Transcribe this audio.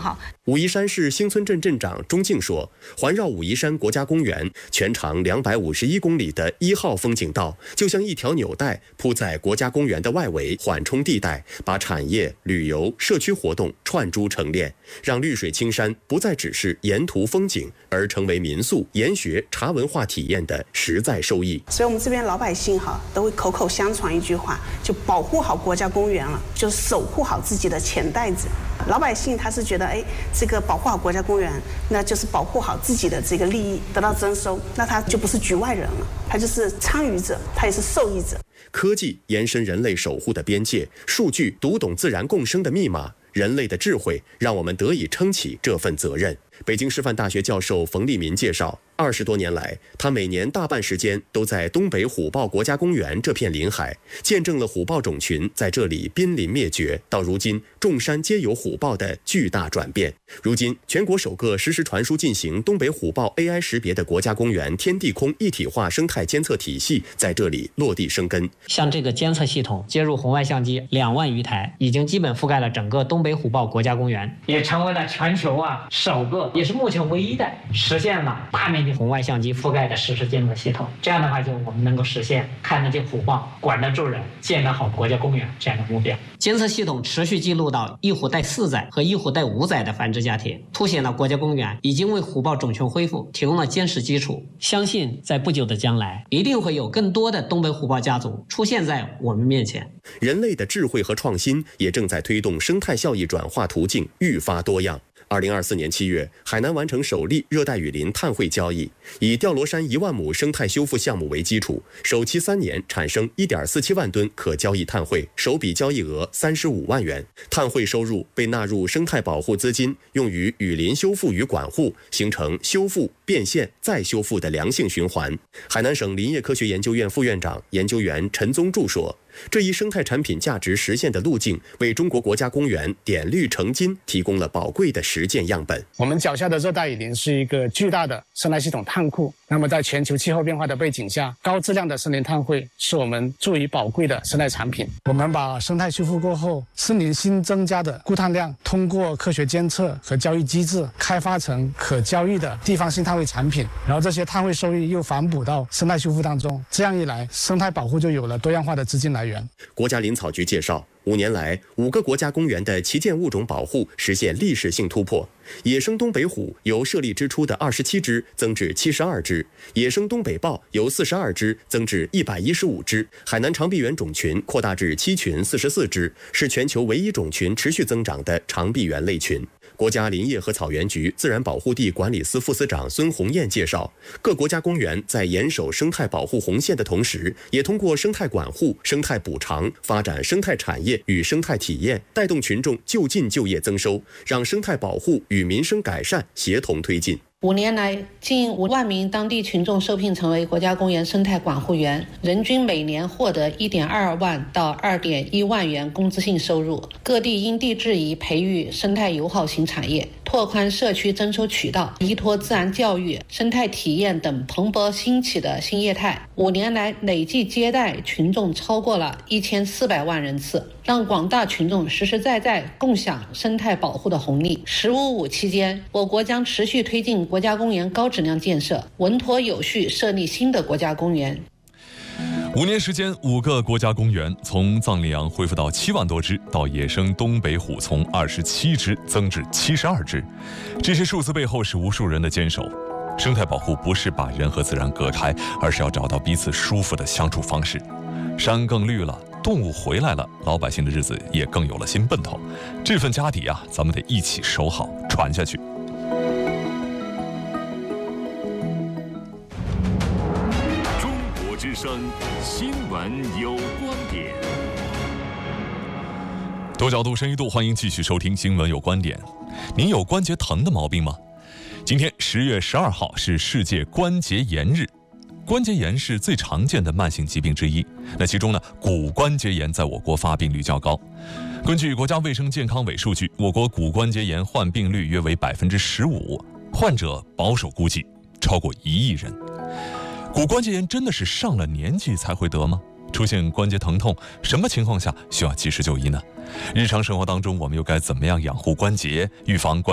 好。 武夷山市兴村镇镇长钟静说，环绕武夷山国家公园全长251公里的1号风景道，就像一条纽带铺在国家公园的外围缓冲地带，把产业、旅游、社区活动串珠成链，让绿水青山不再只是沿途风景，而成为民宿、研学、茶文化体验的实在收益。 所以我们这边老百姓都会口口相传一句话，就保护好国家公园了，就守护好自己的钱袋子。老百姓他是觉得，这个保护好国家公园，那就是保护好自己的这个利益得到征收，那他就不是局外人了，他就是参与者，他也是受益者。 科技延伸人类守护的边界，数据读懂自然共生的密码，人类的智慧让我们得以撑起这份责任。北京师范大学教授冯立民介绍，20多年来，他每年大半时间都在东北虎豹国家公园这片临海，见证了虎豹种群在这里濒临灭绝，到如今众山皆有虎豹的巨大转变。如今，全国首个实时传输进行东北虎豹 AI 识别的国家公园天地空一体化生态监测体系在这里落地生根。 像这个监测系统接入红外相机2万余台，已经基本覆盖了整个东北虎豹国家公园，也成为了全球首个，也是目前唯一的实现了大面积红外相机覆盖的实时监测系统。这样的话，就我们能够实现看得见虎豹、管得住人、建得好国家公园这样的目标。监测系统持续记录到一虎带4载和一虎带5载的繁殖家庭，凸显了国家公园已经为虎豹种群恢复提供了坚实基础。相信在不久的将来，一定会有更多的东北虎豹家族出现在我们面前。 人类的智慧和创新也正在推动生态效益转化途径愈发多样。2024年7月，海南完成首例热带雨林碳汇交易，以吊罗山1万亩生态修复项目为基础，首期3年产生1.47万吨可交易碳汇，首笔交易额35万元。碳汇收入被纳入生态保护资金，用于雨林修复与管护，形成修复、变现、再修复的良性循环。海南省林业科学研究院副院长、研究员陈宗柱说，这一生态产品价值实现的路径，为中国国家公园点绿成金提供了宝贵的实践样本。 我们脚下的热带雨林是一个巨大的生态系统碳库，那么在全球气候变化的背景下，高质量的森林碳汇是我们助于宝贵的生态产品。我们把生态修复过后森林新增加的固碳量，通过科学监测和交易机制开发成可交易的地方性碳汇产品，然后这些碳汇收益又反哺到生态修复当中，这样一来，生态保护就有了多样化的资金来源。 国家林草局介绍，5年来，5个国家公园的旗舰物种保护实现历史性突破。野生东北虎由设立之初的27只增至72只，野生东北豹由42只增至115只，海南长臂猿种群扩大至7群44只，是全球唯一种群持续增长的长臂猿类群。国家林业和草原局自然保护地管理司副司长孙红艳介绍，各国家公园在严守生态保护红线的同时，也通过生态管护、生态补偿，发展生态产业与生态体验，带动群众就近就业增收，让生态保护与民生改善协同推进。 5年来，近5万名当地群众受聘成为国家公园生态管护员，人均每年获得1.2万到2.1万元工资性收入。各地因地制宜培育生态友好型产业，拓宽社区征收渠道，依托自然教育、生态体验等蓬勃兴起的新业态。5年来，累计接待群众超过了1400万人次，让广大群众实实在在共享生态保护的红利。“15+5”期间，我国将持续推进国家公园高质量建设，稳妥有序设立新的国家公园。 5年时间，5个国家公园从藏羚羊恢复到7万多只，到野生东北虎从27只增至72只，这些数字背后是无数人的坚守。生态保护不是把人和自然隔开，而是要找到彼此舒服的相处方式。山更绿了，动物回来了，老百姓的日子也更有了新奔头。这份家底啊，咱们得一起守好，传下去。 中国之声新闻有观点， 多角度、深一度，欢迎继续收听新闻有观点。您有关节疼的毛病吗？今天10月12号是世界关节炎日。关节炎是最常见的慢性疾病之一，那其中呢，骨关节炎在我国发病率较高。根据国家卫生健康委数据，我国骨关节炎患病率约为15%，患者保守估计超过1亿人。骨关节炎真的是上了年纪才会得吗？出现关节疼痛，什么情况下需要及时就医呢？日常生活当中，我们又该怎么样养护关节，预防关